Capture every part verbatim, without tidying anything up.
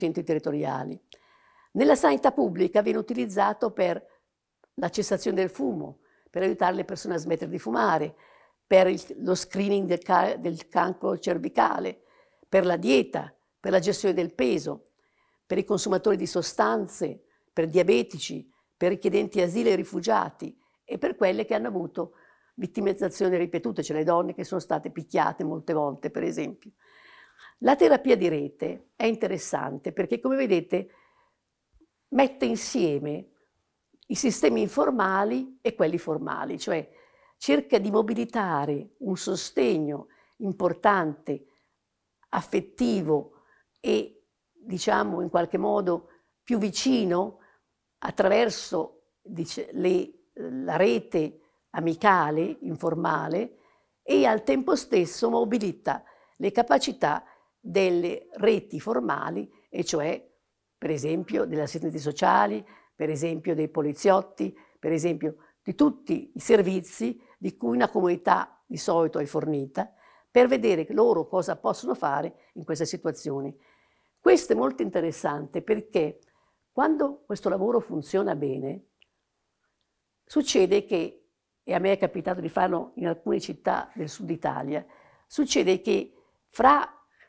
centri territoriali. Nella sanità pubblica viene utilizzato per la cessazione del fumo, per aiutare le persone a smettere di fumare, per il, lo screening del, ca del cancro cervicale, per la dieta, per la gestione del peso, per i consumatori di sostanze, per diabetici, per richiedenti asilo e rifugiati e per quelle che hanno avuto vittimizzazioni ripetute, cioè le donne che sono state picchiate molte volte, per esempio. La terapia di rete è interessante perché, come vedete, mette insieme i sistemi informali e quelli formali, cioè cerca di mobilitare un sostegno importante, affettivo e, diciamo, in qualche modo più vicino attraverso dice, le, la rete amicale, informale, e al tempo stesso mobilita le capacità delle reti formali, e cioè per esempio degli assistenti sociali, per esempio dei poliziotti, per esempio di tutti i servizi di cui una comunità di solito è fornita, per vedere loro cosa possono fare in queste situazioni. Questo è molto interessante perché quando questo lavoro funziona bene, succede che, e a me è capitato di farlo in alcune città del sud Italia, succede che fra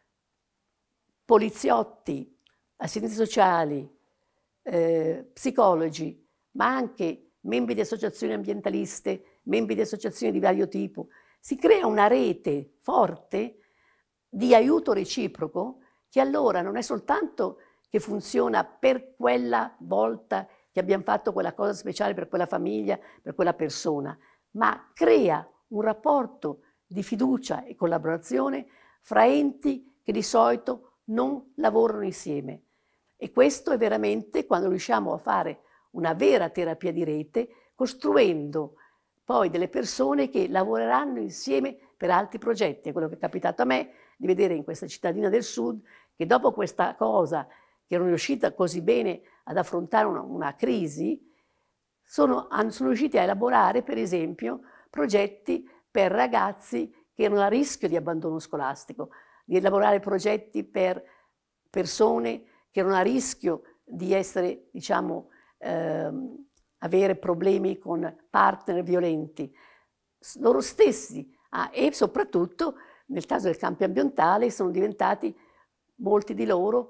poliziotti, assistenti sociali, eh, psicologi, ma anche membri di associazioni ambientaliste, membri di associazioni di vario tipo, si crea una rete forte di aiuto reciproco che allora non è soltanto che funziona per quella volta che abbiamo fatto quella cosa speciale per quella famiglia, per quella persona, ma crea un rapporto di fiducia e collaborazione fra enti che di solito non lavorano insieme. E questo è veramente quando riusciamo a fare una vera terapia di rete, costruendo poi delle persone che lavoreranno insieme per altri progetti. È quello che è capitato a me di vedere in questa cittadina del sud, che dopo questa cosa, che erano riuscita così bene ad affrontare una, una crisi, sono, sono riusciti a elaborare, per esempio, progetti per ragazzi che erano a rischio di abbandono scolastico, di elaborare progetti per persone che erano a rischio di essere, diciamo, ehm, avere problemi con partner violenti, loro stessi, ah, e soprattutto nel caso del campo ambientale sono diventati molti di loro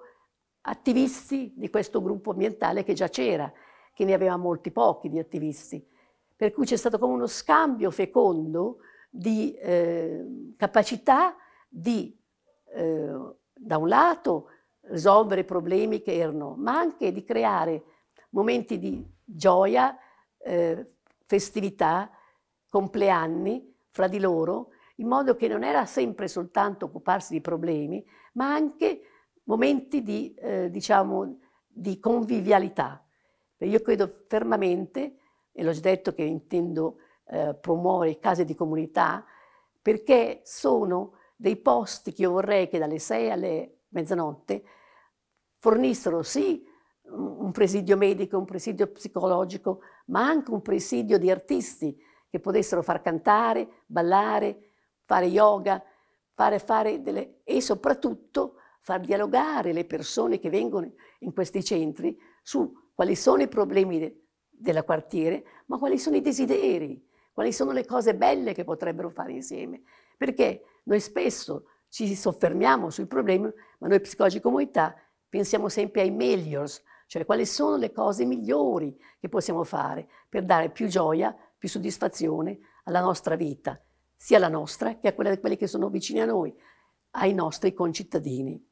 attivisti di questo gruppo ambientale che già c'era, che ne aveva molti pochi di attivisti, per cui c'è stato come uno scambio fecondo di eh, capacità di, eh, da un lato, risolvere problemi che erano, ma anche di creare momenti di gioia, eh, festività, compleanni fra di loro, in modo che non era sempre soltanto occuparsi di problemi, ma anche momenti di, eh, diciamo, di convivialità. Io credo fermamente, e l'ho già detto che intendo eh, promuovere i case di comunità, perché sono dei posti che io vorrei che dalle sei alle mezzanotte fornissero sì un presidio medico, un presidio psicologico, ma anche un presidio di artisti che potessero far cantare, ballare, fare yoga, fare, fare delle, e soprattutto far dialogare le persone che vengono in questi centri su quali sono i problemi de, della quartiere, ma quali sono i desideri, quali sono le cose belle che potrebbero fare insieme. Perché noi spesso ci soffermiamo sui problemi, ma noi psicologi di comunità pensiamo sempre ai meliors, cioè quali sono le cose migliori che possiamo fare per dare più gioia, più soddisfazione alla nostra vita, sia la nostra che a quella di quelli che sono vicini a noi, ai nostri concittadini.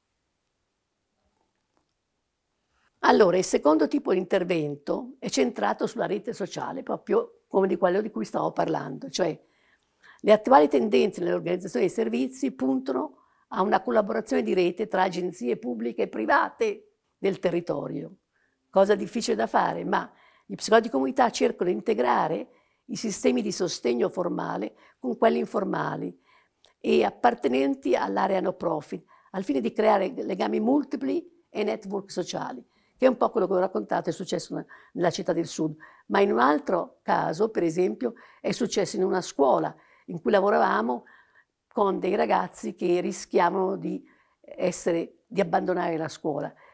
Allora, il secondo tipo di intervento è centrato sulla rete sociale, proprio come di quello di cui stavo parlando, cioè le attuali tendenze nell'organizzazione dei servizi puntano a una collaborazione di rete tra agenzie pubbliche e private del territorio. Cosa difficile da fare, ma gli psicologi di comunità cercano di integrare i sistemi di sostegno formale con quelli informali e appartenenti all'area no profit, al fine di creare legami multipli e network sociali, che è un po' quello che ho raccontato, è successo nella città del sud. Ma in un altro caso, per esempio, è successo in una scuola in cui lavoravamo con dei ragazzi che rischiavano di essere, di abbandonare la scuola.